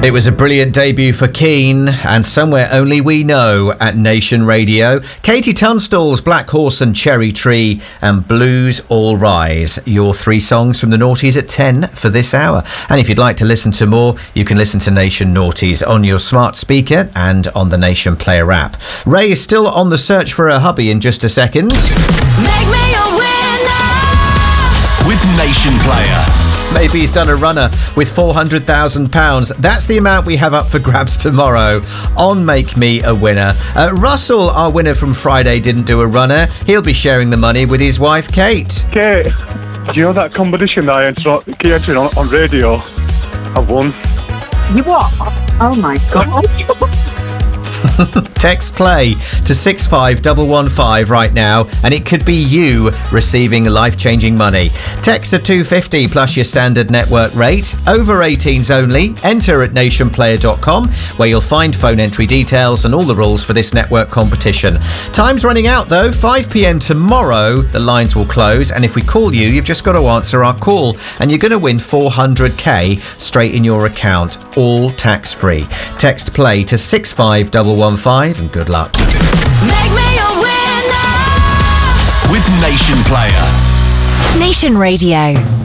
It was a brilliant debut for Keane and Somewhere Only We Know at Nation Radio. Katie Tunstall's Black Horse and Cherry Tree and Blues All Rise. Your three songs from the Naughties at 10 for this hour. And if you'd like to listen to more, you can listen to Nation Naughties on your smart speaker and on the Nation Player app. Ray is still on the search for her hubby in just a second. Make me a winner with Nation Player. Maybe he's done a runner with £400,000. That's the amount we have up for grabs tomorrow on Make Me a Winner. Russell, our winner from Friday, didn't do a runner. He'll be sharing the money with his wife, Kate. Kate, do you know that competition that I entered on radio? I won. You what? Oh my God. Text play to 65115 right now and it could be you receiving life-changing money. Text to 250 plus your standard network rate. Over 18s only. Enter at nationplayer.com where you'll find phone entry details and all the rules for this network competition. Time's running out though. 5 p.m. tomorrow the lines will close and if we call you, you've just got to answer our call and you're going to win 400k straight in your account, all tax-free. Text play to 65115 and good luck. Make me a winner with Nation Player. Nation Radio.